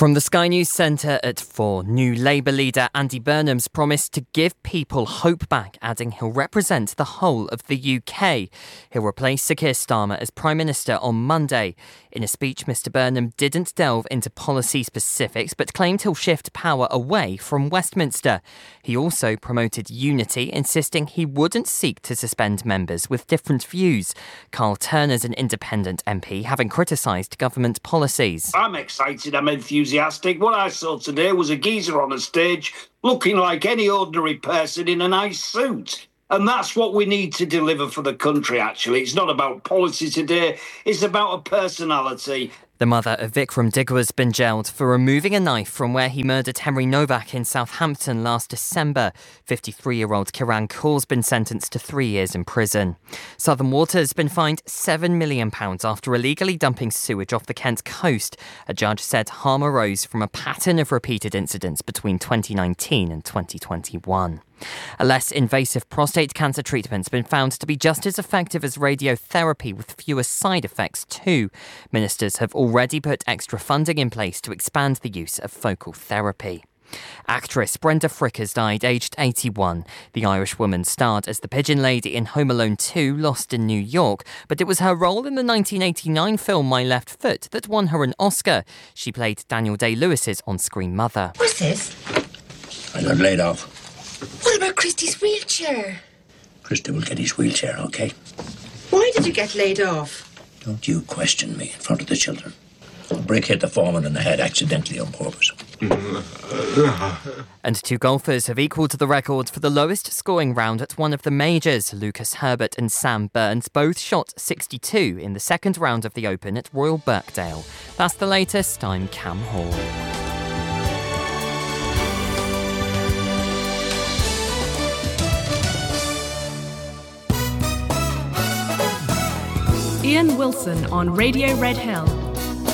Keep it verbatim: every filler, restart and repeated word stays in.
From the Sky News Centre at four, new Labour leader Andy Burnham's promised to give people hope back, adding he'll represent the whole of the U K. He'll replace Sir Keir Starmer as Prime Minister on Monday. In a speech, Mr Burnham didn't delve into policy specifics, but claimed he'll shift power away from Westminster. He also promoted unity, insisting he wouldn't seek to suspend members with different views. Carl Turner's an independent M P, having criticised government policies. I'm excited, I'm enthusiastic. What I saw today was a geezer on a stage looking like any ordinary person in a nice suit. And that's what we need to deliver for the country, actually. It's not about policy today, it's about a personality. The mother of Vikram Digwa has been jailed for removing a knife from where he murdered Henry Novak in Southampton last December. fifty-three-year-old Kiran Kaur's been sentenced to three years in prison. Southern Water has been fined seven million pounds after illegally dumping sewage off the Kent coast. A judge said harm arose from a pattern of repeated incidents between twenty nineteen and twenty twenty-one. A less invasive prostate cancer treatment's been found to be just as effective as radiotherapy, with fewer side effects too. Ministers have already put extra funding in place to expand the use of focal therapy. Actress Brenda Frick has died aged eighty-one. The Irish woman starred as the Pigeon Lady in Home Alone two, Lost in New York, but it was her role in the nineteen eighty-nine film My Left Foot that won her an Oscar. She played Daniel Day-Lewis's on-screen mother. What's this? I got laid off. What about Christy's wheelchair? Christy will get his wheelchair, OK? Why did you get laid off? Don't you question me in front of the children. A brick hit the foreman in the head accidentally on purpose. And two golfers have equalled the record for the lowest scoring round at one of the majors. Lucas Herbert and Sam Burns both shot sixty-two in the second round of the Open at Royal Birkdale. That's the latest. I'm Cam Hall. Ian Wilson on Radio Red Hill.